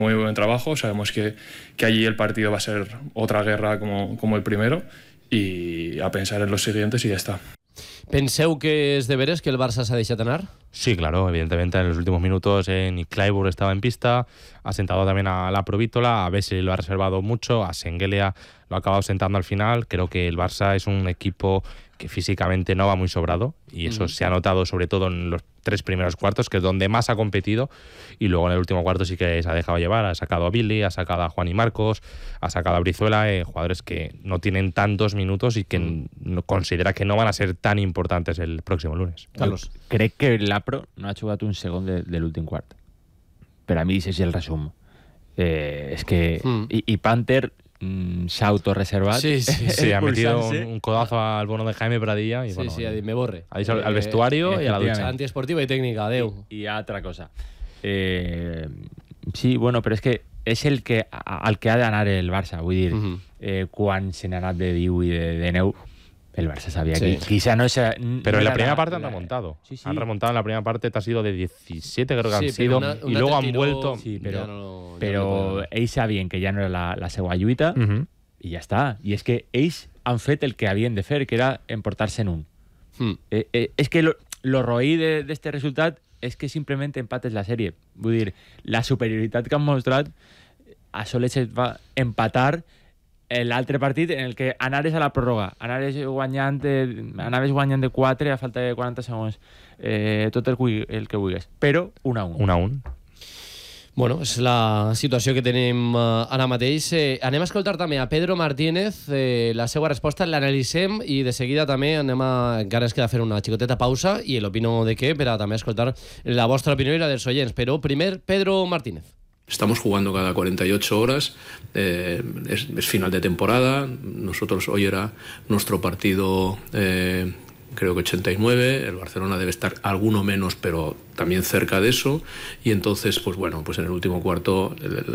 Muy buen trabajo, sabemos que allí el partido va a ser otra guerra como el primero y a pensar en los siguientes y ya está. Penseu que és de veres que el Barça s'ha deixat anar? Sí, claro, evidentemente en los últimos minutos Nick Clyburn estaba en pista, ha sentado también a la Provítola, a Vesely lo ha reservado mucho, a Şengeli lo ha acabado sentando al final. Creo que el Barça es un equipo que físicamente no va muy sobrado y eso se ha notado sobre todo en los 3 primeros cuartos, que es donde más ha competido, y luego en el último cuarto sí que se ha dejado llevar, ha sacado a Billy, ha sacado a Juan y Marcos, ha sacado a Brizuela, jugadores que no tienen tantos minutos y que considera que no van a ser tan importantes el próximo lunes. Carlos. Crec que l'Apro no ha jugat un segon de l'últim quart. Per a mi ese és el resum. És que... I Panther s'ha autorreservat. Sí, ha metido un codazo al bono de Jaime Pradilla y bueno, ha dit, me borre. Ha dicho al vestuario y a la ducha. Antiesportiva i tècnica, adeu. I altra cosa. Sí, bueno, però és que és el que ha d'anar el Barça. Vull dir, quan se n'ha anat de Diu i de Neu, el Barça sabía que quizá no es... Pero en la primera parte han remontado. Sí. Han remontado en la primera parte, te ha sido de 17, creo que han sido, y luego han vuelto. Sí, pero ells sabien que ja no era la seva lluita i ja està. I és que ells han fet el que havien de fer, que era emportar-se en un. És que lo roí d'este resultat és que simplement empates la sèrie. Vull dir, la superioritat que han mostrat a sols es va empatar l'altre partit en el que anaves a la pròrroga, anaves guanyant de 4 a falta de 40 segons, tot el que vulguis, però 1-1. 1-1. Bueno, és la situació que tenim ara mateix. Anem a escoltar també a Pedro Martínez, la seva resposta, l'analitzem i de seguida també encara ens queda fer una xicoteta pausa i l'opino de què, per a també escoltar la vostra opinió i la dels oients. Però primer, Pedro Martínez. Estamos jugando cada 48 horas, es final de temporada, nosotros hoy era nuestro partido, creo que 89, el Barcelona debe estar alguno menos, pero también cerca de eso, y entonces, pues bueno, pues en el último cuarto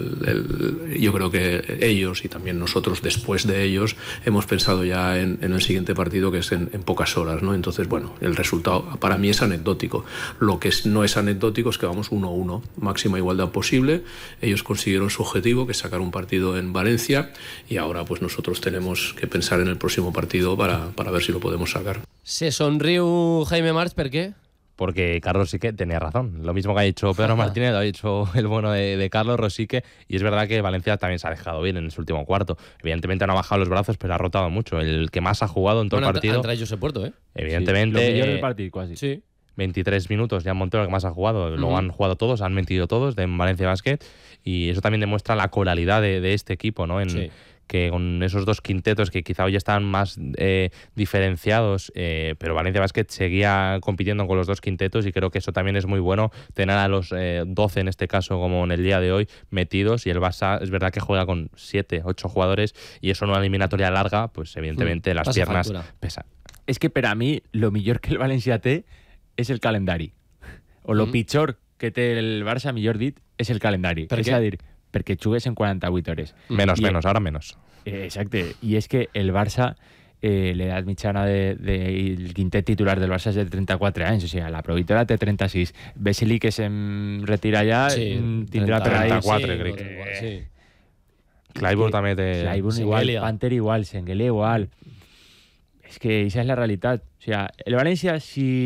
yo creo que ellos y también nosotros después de ellos hemos pensado ya en el siguiente partido, que es en pocas horas, ¿no? Entonces, bueno, el resultado para mí es anecdótico. Lo que no es anecdótico es que vamos 1-1, máxima igualdad posible. Ellos consiguieron su objetivo, que es sacar un partido en Valencia, y ahora pues nosotros tenemos que pensar en el próximo partido para ver si lo podemos sacar. Se sonriu Jaime March, ¿por qué? Porque Carlos Sique tenía razón. Lo mismo que ha dicho Pedro Martínez, lo ha dicho el bueno de Carlos Rosique, y es verdad que Valencia también se ha dejado bien en su último cuarto. Evidentemente no ha bajado los brazos, pero ha rotado mucho. El que más ha jugado en todo el partido... Entra Josep Puerto, Evidentemente... Sí, lo mejor del partido, casi. Sí. 23 minutos, ya Montero el que más ha jugado. Luego han jugado todos, han metido todos de Valencia Basket, y eso también demuestra la coralidad de este equipo, ¿no? Que con esos dos quintetos que quizá hoy ya están más diferenciados, pero Valencia Basket seguía compitiendo con los dos quintetos, y creo que eso también es muy bueno, tener a los 12 en este caso, como en el día de hoy, metidos, y el Barça es verdad que juega con 7, 8 jugadores, y eso en una eliminatoria larga, pues evidentemente las piernas pesan. És que per a mi, lo millor que el València té és el calendari. O lo pitjor que té el Barça, millor dit, és el calendari. Per què? És a dir, perquè jugues en 48 hores. Menos, ahora menos. Exacte. I és que el Barça, l'edat mitjana del quintet titular del Barça és de 34 anys. O sigui, la Provítola té 36. Vesely, que se'm retira ja, tindrà per ahí 34, crec. Sí. Clyburn també té... Clyburn igual, Panther igual, Şengeli igual. És que això és la realitat. O sigui, el València,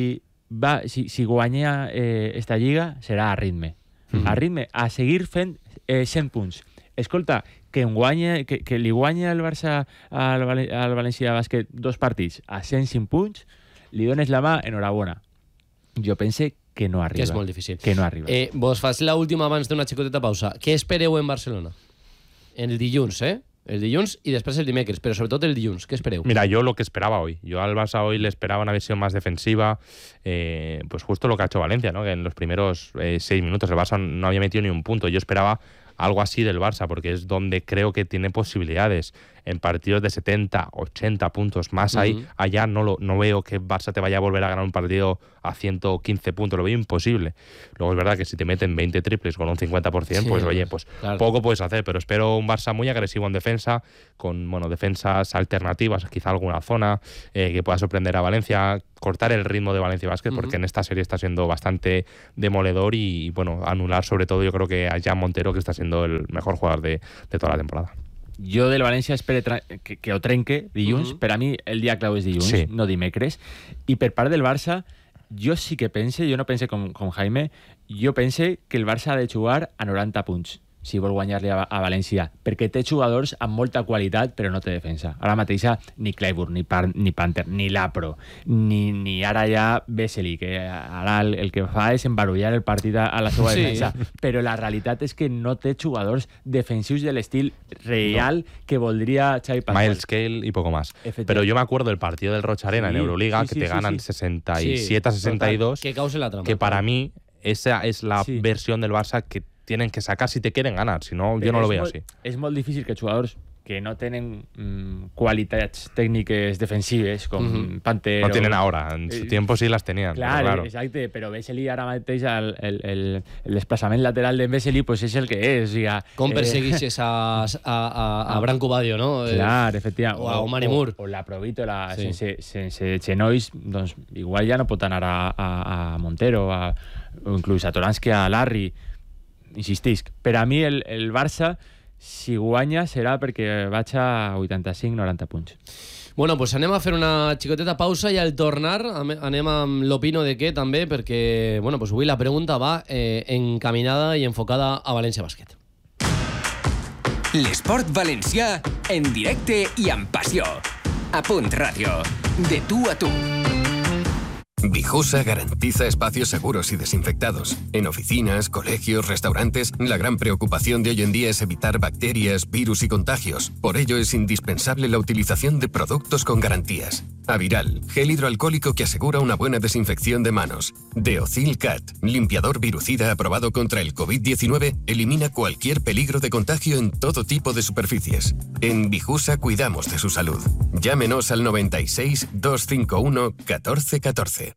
si guanya esta lliga, serà a ritme. A ritme, a seguir fent 100 punts. Escolta, que li guanya el Barça al València Bàsquet 2 partits a 105 punts, li dones la mà, enhorabona. Jo pense que no arriba. Que és molt difícil. Que no arriba. Vos faig l'última abans d'una xicoteta pausa. Què espereu en Barcelona? El dilluns, El dilluns y después el dimecres, pero sobre todo el dilluns. ¿Qué espereu? Mira, yo lo que esperaba hoy. Yo al Barça hoy le esperaba una versión más defensiva, pues justo lo que ha hecho Valencia, ¿no? Que en los primeros 6 minutos el Barça no había metido ni un punto. Yo esperaba algo así del Barça, porque es donde creo que tiene posibilidades. en partidos de 70, 80 puntos más ahí, allá no veo que Barça te vaya a volver a ganar un partido a 115 puntos, lo veo imposible. Luego es verdad que si te meten 20 triples con un 50%, pues oye, pues claro, poco puedes hacer, pero espero un Barça muy agresivo en defensa, con defensas alternativas, quizá alguna zona que pueda sorprender a Valencia, cortar el ritmo de Valencia Basket, porque en esta serie está siendo bastante demoledor y bueno, anular sobre todo yo creo que a Jan Montero, que está siendo el mejor jugador de toda la temporada. Jo del València espero que ho trenque dilluns. Per a mi el dia clau és dilluns, no dimecres. I per part del Barça, jo sí que pense, jo no pense com Jaime, jo pense que el Barça ha de jugar a 90 punts si vol guanyar-li a València, perquè té jugadors amb molta qualitat però no té defensa. Ara mateixa ni Clayburn, ni Panther, ni Lapro, ni ara ja Vesely, que ara el que fa és embarullar el partit a la seva defensa, però la realitat és que no té jugadors defensius de l'estil real que voldria Xavi Pascual. Miles Cale y poco más. Pero yo me acuerdo del partido del Rocha Arena en Euroliga, que te ganan 67-62, que cause la trampa. Que para mí esa es la versión del Barça que tienen que sacar si te quieren ganar, si no, yo no lo veo así. És molt difícil que jugadors que no tenen qualitats tècniques defensives com Panther... No tienen ahora, en su tiempo sí las tenían. Claro, exacte, però Vesely ara mateix el desplaçament lateral de Vesely pues és el que és. O sigui, com perseguixes a Branco Badio, no? Clar, efectivament. O a Omar Moore. O la Provítola, sense genolls, doncs igual ja no pot anar a Montero o inclús a Toranski, a Larry. Insistisc, per a mi el Barça, si guanya, serà perquè vaig a 85-90 punts. Bueno, pues anem a fer una xicoteta pausa i al tornar anem amb l'opino de què també, perquè bueno, pues avui la pregunta va encaminada i enfocada a València Bàsquet. L'esport valencià en directe i amb passió. A Punt Ràdio. De tu a tu. Vijusa garantiza espacios seguros y desinfectados. En oficinas, colegios, restaurantes, la gran preocupación de hoy en día es evitar bacterias, virus y contagios. Por ello es indispensable la utilización de productos con garantías. Aviral, gel hidroalcohólico que asegura una buena desinfección de manos. Deocil Cat, limpiador virucida aprobado contra el COVID-19, elimina cualquier peligro de contagio en todo tipo de superficies. En Vijusa cuidamos de su salud. Llámenos al 96 251 1414.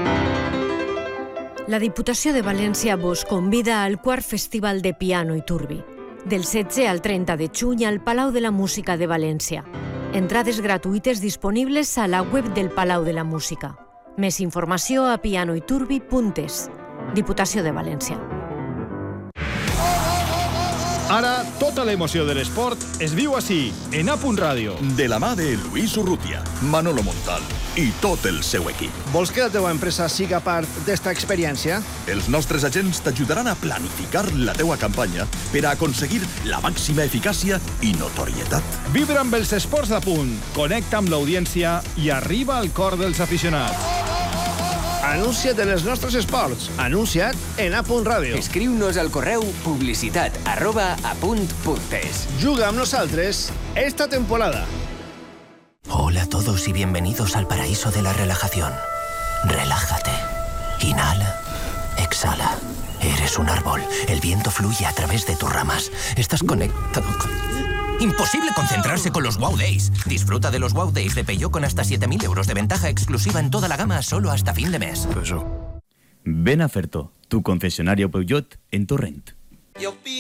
La Diputació de València vos convida al quart Festival de Piano i Turbi, del 16 al 30 de juny al Palau de la Música de València. Entrades gratuïtes disponibles a la web del Palau de la Música. Més informació a pianoiturbi.es. Diputació de València. Ara, tota l'emoció de l'esport es viu així, en A Punt Ràdio. De la mà de Luis Urrutia, Manolo Montal i tot el seu equip. Vols que la teva empresa siga part d'esta experiència? Els nostres agents t'ajudaran a planificar la teua campanya per a aconseguir la màxima eficàcia i notorietat. Vibra amb els esports d'A Punt, connecta amb l'audiència i arriba al cor dels aficionats. Anuncia't en els nostres esports. Anuncia't en A Punt Ràdio. Escriu-nos al correu publicitat@apunt.es. Juga amb nosaltres esta temporada. Hola a todos y bienvenidos al paraíso de la relajación. Relájate. Inhala. Exhala. Eres un árbol. El viento fluye a través de tus ramas. Estás conectado con... Imposible concentrarse con los Wow Days. Disfruta de los Wow Days de Peugeot con hasta 7.000 euros de ventaja exclusiva en toda la gama solo hasta fin de mes. Ven a Ferto, tu concesionario Peugeot en Torrent.